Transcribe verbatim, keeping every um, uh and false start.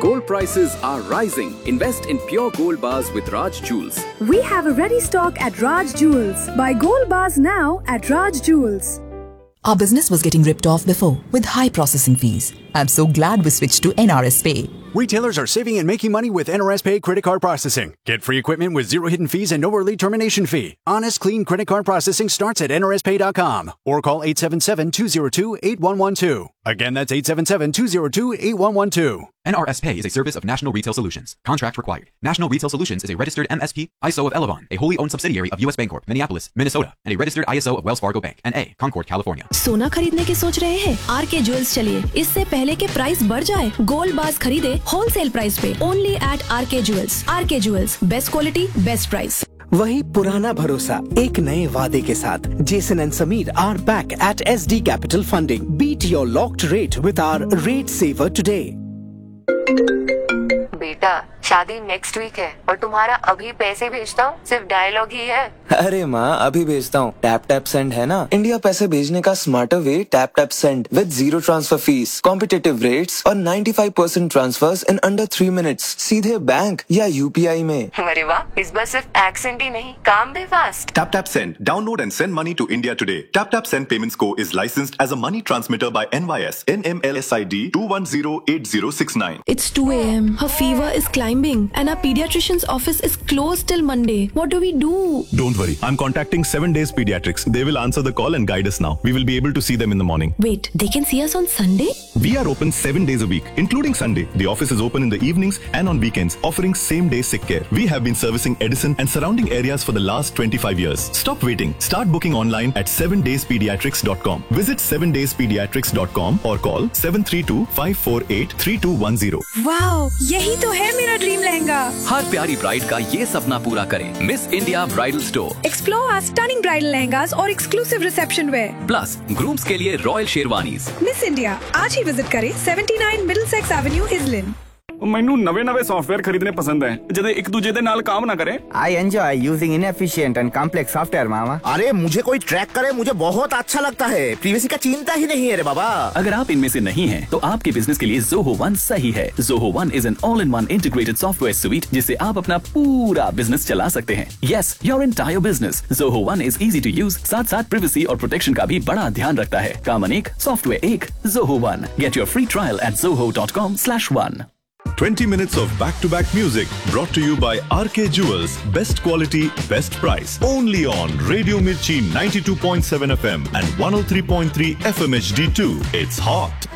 Gold prices are rising. Invest in pure gold bars with Raj Jewels. We have a ready stock at Raj Jewels. Buy gold bars now at Raj Jewels. Our business was getting ripped off before with high processing fees. I'm so glad we switched to N R S Pay. Retailers are saving and making money with N R S Pay credit card processing. Get free equipment with zero hidden fees and no early termination fee. Honest, clean credit card processing starts at N R S pay dot com or call eight seven seven, two zero two, eight one one two. Again, that's eight seven seven, two zero two, eight one one two. N R S Pay is a service of National Retail Solutions. Contract required. National Retail Solutions is a registered M S P, I S O of Elavon, a wholly owned subsidiary of U S Bancorp, Minneapolis, Minnesota, and a registered I S O of Wells Fargo Bank, N A, Concord, California. सोना खरीदने की सोच रहे हैं? Are के jewels चलिए, इससे पहले के प्राइस बढ़ जाए, गोल्ड बार्स खरीदे होलसेल प्राइस पे, ओनली एट आर के ज्वेल्स. आर के jewels, best quality, best price. वही पुराना भरोसा एक नए वादे के साथ. Jason and Sameer are back at S D Capital Funding. Beat your locked rate with our rate saver today. बेटा शादी नेक्स्ट वीक है और तुम्हारा अभी पैसे भेजता हूँ सिर्फ डायलॉग ही है. अरे माँ अभी भेजता हूँ. टैप टैप सेंड है ना इंडिया पैसे भेजने का smarter way. Tap tap send with zero transfer fees, competitive rates और ninety-five percent transverse in under three minutes सीधे बैंक या यूपीआई में. अरे वाह, इस बार सिर्फ एक्सेंट ही नहीं काम भी fast. Tap Tap Send. Download and send money to India today. Tap Tap Send Payments Co is licensed as a money transmitter by N Y S N M L S I D two one zero eight zero six nine. It's two a m Her fever is climbing and our pediatrician's office is closed till Monday. What do we do? Don't worry. I'm contacting seven days Pediatrics. They will answer the call and guide us now. We will be able to see them in the morning. Wait, they can see us on Sunday? We are open seven days a week, including Sunday. The office is open in the evenings and on weekends, offering same-day sick care. We have been servicing Edison and surrounding areas for the last twenty-five years. Stop waiting. Start booking online at seven days pediatrics dot com. Visit seven days pediatrics dot com or call seven three two, five four eight, three two one zero. Wow, यही तो है मेरा dream lehenga. हर प्यारी bride का ये सपना पूरा करें. Miss India bridal store. Explore our stunning bridal lehengas और exclusive reception wear. Plus grooms के लिए रॉयल शेरवानीज. Miss India, आज ही विजिट करें seventy-nine Middlesex Avenue, Islin. ਮੈਨੂੰ ਨਵੇਂ ਨਵੇਂ ਸੌਫਟਵੇਅਰ ਖਰੀਦਣੇ ਪਸੰਦ ਹੈ ਜਿਹਦੇ ਇੱਕ ਦੂਜੇ ਦੇ ਨਾਲ ਕੰਮ ਨਾ करे. I enjoy using inefficient and complex software, मामा. अरे मुझे कोई ट्रैक करे मुझे बहुत अच्छा लगता है. प्रीवियसी का चिंता ही नहीं है रे बाबा. अगर आप इनमें से नहीं हैं, तो आपके बिजनेस के लिए Zoho One सही है. Zoho One is an all-in-one integrated software suite जिससे आप अपना पूरा बिजनेस चला सकते हैं. Yes, your entire business. Zoho One is easy to use. साथ साथ privacy और protection का भी बड़ा ध्यान रखता है. काम अनेक, सॉफ्टवेयर एक. Zoho One. Get your free trial at zoho dot com slash one. twenty minutes of back-to-back music brought to you by R K Jewels. Best quality, best price. Only on Radio Mirchi ninety-two point seven F M and one oh three point three F M H D two. It's hot.